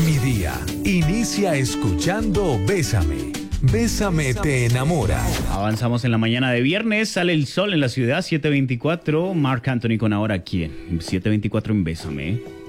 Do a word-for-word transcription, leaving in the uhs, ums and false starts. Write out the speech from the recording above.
Mi día inicia escuchando Bésame. Bésame te enamora. Avanzamos en la mañana de viernes, sale el sol en la ciudad, siete veinticuatro. Marc Anthony con Ahora Quién, siete veinticuatro en Bésame.